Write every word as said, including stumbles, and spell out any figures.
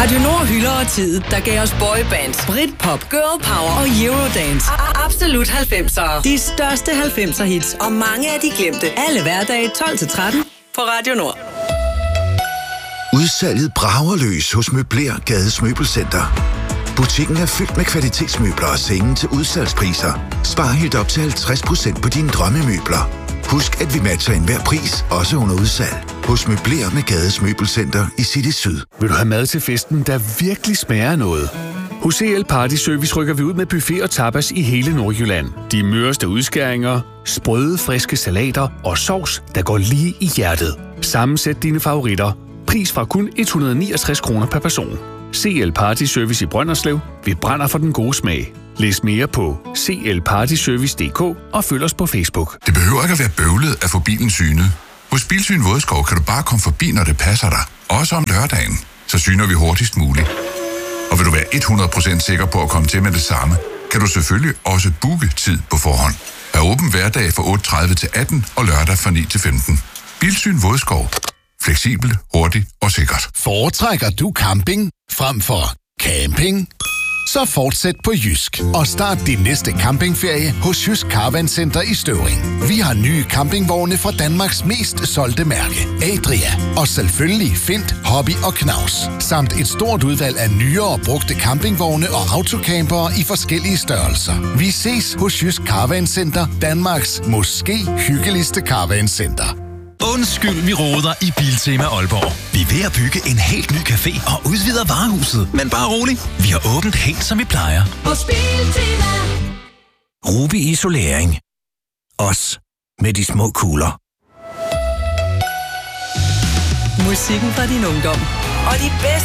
Radio Nord hylder og tid, der gav os boybands, Britpop, girl power og Eurodance. Absolut halvfemsere. De største halvfemser hits og mange af de glemte. Alle hverdage tolv til tretten på Radio Nord. Udsalget brager løs hos Møbler Gades Møbelcenter. Butikken er fyldt med kvalitetsmøbler og senge til udsalgspriser. Spar helt op til halvtreds procent på dine drømmemøbler. Husk, at vi matcher enhver pris, også under udsalg. Hos Møbler med Gades Møbelcenter i City Syd. Vil du have mad til festen, der virkelig smager noget? Hos C L Party Service rykker vi ud med buffet og tapas i hele Nordjylland. De møreste udskæringer, sprøde, friske salater og sovs, der går lige i hjertet. Sammensæt dine favoritter. Pris fra kun et hundrede og niogtres kroner per person. C L Party Service i Brønderslev. Vi brænder for den gode smag. Læs mere på c l party service punktum d k og følg os på Facebook. Det behøver ikke at være bøvlet at få bilen synet. Hos Bilsyn Vodskov kan du bare komme forbi, når det passer dig. Også om lørdagen. Så syner vi hurtigst muligt. Og vil du være hundrede procent sikker på at komme til med det samme, kan du selvfølgelig også booke tid på forhånd. Er åben hverdag fra otte tredive til atten og lørdag fra ni til femten. Bilsyn Vodskov. Fleksibel, hurtig og sikkert. Foretrækker du camping frem for camping? Så fortsæt på Jysk og start din næste campingferie hos Jysk Caravan Center i Støvring. Vi har nye campingvogne fra Danmarks mest solgte mærke, Adria. Og selvfølgelig Fint, Hobby og Knaus. Samt et stort udvalg af nyere og brugte campingvogne og autocampere i forskellige størrelser. Vi ses hos Jysk Caravan Center, Danmarks måske hyggeligste caravan center. Undskyld, vi roder i Biltema Aalborg. Vi er ved at bygge en helt ny café og udvider varehuset. Men bare rolig, vi har åbent helt som vi plejer. Hos Biltema. Ruby Isolering. Os med de små kugler. Musikken fra din ungdom og de bedste